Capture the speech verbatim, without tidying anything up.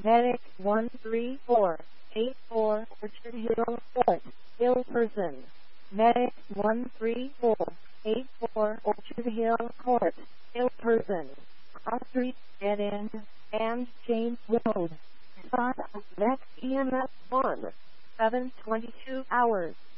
Medic one three four eight four, Orchard Hill Court, ill person. Medic one three four eight four, Orchard Hill Court, ill person. Cross Street, Dead End, and James Road. Spot, Medic E M S one, seven twenty-two hours.